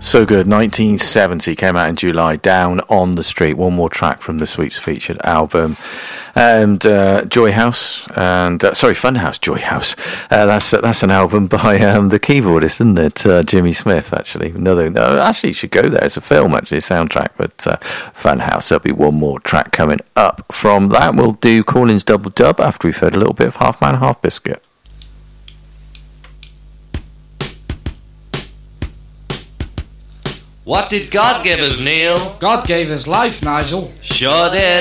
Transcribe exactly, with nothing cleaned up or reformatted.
So good. nineteen seventy came out in July. Down on the Street. One more track from the Sweets featured album. And uh, Joy House, and uh, sorry, Funhouse, Joy House. Uh, that's uh, that's an album by um, the keyboardist, isn't it? Uh, Jimmy Smith, actually. Another, uh, actually, you should go there. It's a film, actually, a soundtrack. But uh, Funhouse, there'll be one more track coming up from that. We'll do Call-In's Double Dub after we've heard a little bit of Half Man, Half Biscuit. What did God give us, Neil? God gave us life, Nigel. Sure did.